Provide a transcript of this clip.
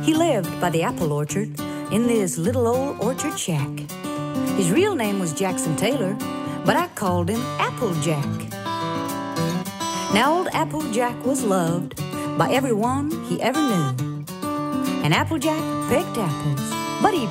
He lived by the apple orchard in this little old orchard shack. His real name was Jackson Taylor, but I called him Applejack. Now old Applejack was loved by everyone he ever knew. And Applejack picked apples, but he